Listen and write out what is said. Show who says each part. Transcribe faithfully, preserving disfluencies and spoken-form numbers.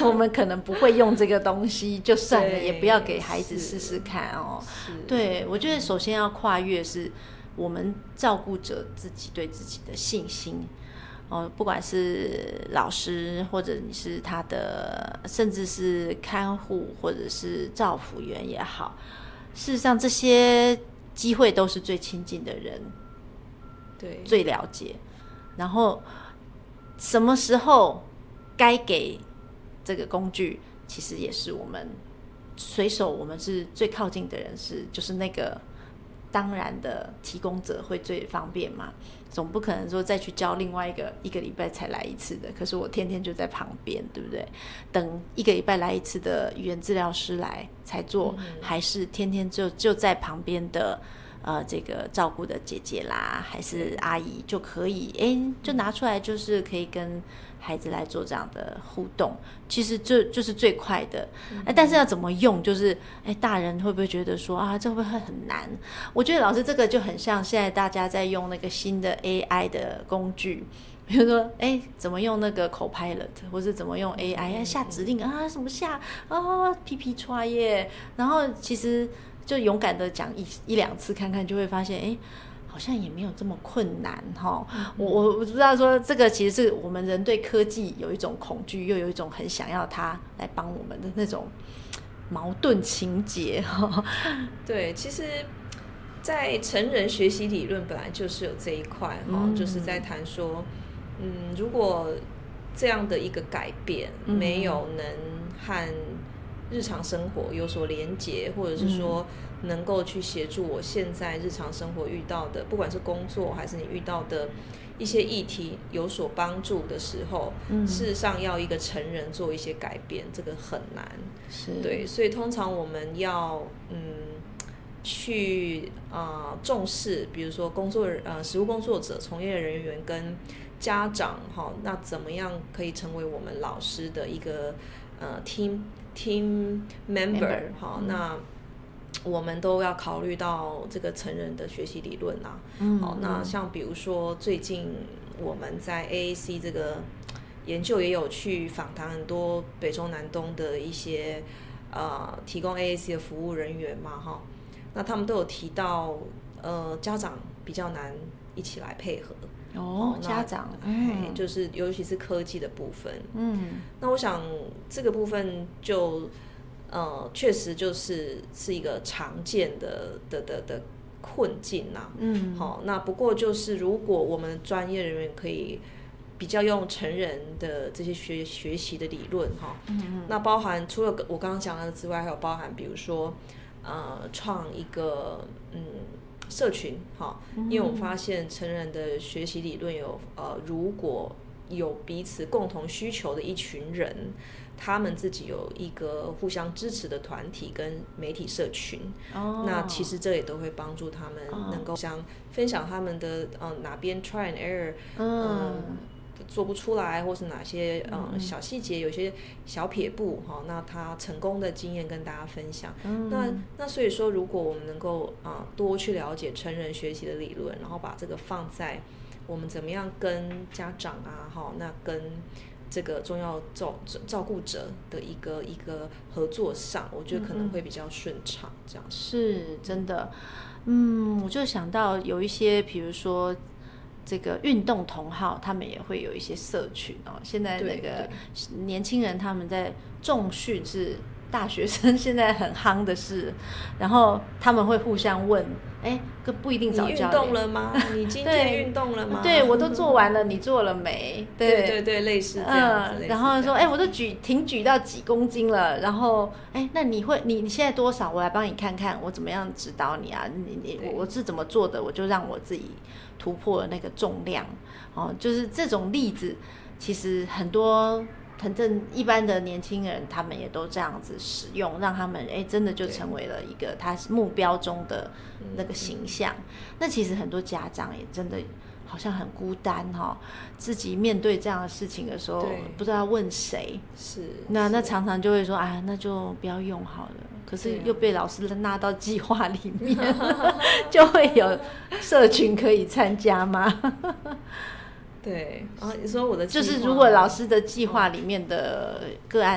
Speaker 1: 我们可能不会用这个东西就算了，也不要给孩子试试看哦。对，我觉得首先要跨越是我们照顾者自己对自己的信心哦，不管是老师或者你是他的，甚至是看护或者是照服员也好，事实上这些机会都是最亲近的人，
Speaker 2: 对，最
Speaker 1: 了解。然后什么时候该给这个工具，其实也是我们随手我们是最靠近的人，是就是那个当然的提供者会最方便嘛，总不可能说再去教另外一个一个礼拜才来一次的，可是我天天就在旁边，对不对？等一个礼拜来一次的语言治疗师来才做，嗯、还是天天就就在旁边的呃这个照顾的姐姐啦，还是阿姨就可以，哎，就拿出来就是可以跟孩子来做这样的互动，其实这就是最快的。哎，但是要怎么用，就是哎，大人会不会觉得说啊，这会不会很难？我觉得老师这个就很像现在大家在用那个新的 A I 的工具，比如说哎，怎么用那个 Copilot， 或是怎么用 A I 下指令啊，什么下啊，皮皮唰耶，然后其实就勇敢的讲一一两次看看，就会发现哎。好像也没有这么困难哈、嗯，我我不知道说这个其实是我们人对科技有一种恐惧，又有一种很想要它来帮我们的那种矛盾情节哈。
Speaker 2: 对，其实，在成人学习理论本来就是有这一块哈、嗯，就是在谈说，嗯，如果这样的一个改变没有能和日常生活有所连结，或者是说。嗯能够去协助我现在日常生活遇到的，不管是工作还是你遇到的一些议题有所帮助的时候，嗯、事实上要一个成人做一些改变，这个很难。
Speaker 1: 是，
Speaker 2: 对，所以通常我们要嗯去啊、呃、重视，比如说工作呃实务工作者、从业人员跟家长哈，那怎么样可以成为我们老师的一个呃 team team member 哈、嗯？那我们都要考虑到这个成人的学习理论啊，嗯，好，那像比如说最近我们在 A A C 这个研究也有去访谈很多北中南东的一些呃提供 A A C 的服务人员嘛，哈，那他们都有提到，呃，家长比较难一起来配合。
Speaker 1: 哦，家长，
Speaker 2: 嗯，就是尤其是科技的部分，
Speaker 1: 嗯，
Speaker 2: 那我想这个部分就。呃，确实就是是一个常见的的的的困境呐、啊。嗯，好，那不过就是如果我们专业人员可以比较用成人的这些学学习的理论哈，嗯，那包含除了我刚刚讲的之外，还有包含比如说呃创一个嗯社群哈，因为我们发现成人的学习理论有呃如果有彼此共同需求的一群人。他们自己有一个互相支持的团体跟媒体社群，哦、那其实这也都会帮助他们能够相分享他们的呃哪边 try and error， 嗯、呃，做不出来，或是哪些呃、嗯、小细节有些小撇步哈、哦，那他成功的经验跟大家分享。嗯、那那所以说，如果我们能够啊、呃、多去了解成人学习的理论，然后把这个放在我们怎么样跟家长啊，哈、哦，那跟这个重要照照顾者的一个一个合作上，我觉得可能会比较顺畅，这样
Speaker 1: 是真的。嗯，我就想到有一些，比如说这个运动同好，他们也会有一些社群哦。现在那个年轻人他们在重训是大学生现在很夯的事，然后他们会互相问。哎，可不一定找教练。
Speaker 2: 你运动了吗？你今天运动了吗？
Speaker 1: 对，我都做完了，你做了没？
Speaker 2: 对对 对, 对，类似这样子。
Speaker 1: 嗯，然后说，哎，我都举挺举到几公斤了，然后，哎，那你会，你你现在多少？我来帮你看看，我怎么样指导你啊？你你我我是怎么做的？我就让我自己突破了那个重量。哦，就是这种例子，其实很多。很正一般的年轻人，他们也都这样子使用，让他们哎真的就成为了一个他目标中的那个形象。那其实很多家长也真的好像很孤单哈、哦，自己面对这样的事情的时候，不知道问谁。
Speaker 2: 是。
Speaker 1: 那那常常就会说，哎，那就不要用好了。可是又被老师纳到计划里面，就会有社群可以参加吗？
Speaker 2: 对，然后你说我的
Speaker 1: 就是如果老师的计划里面的个案。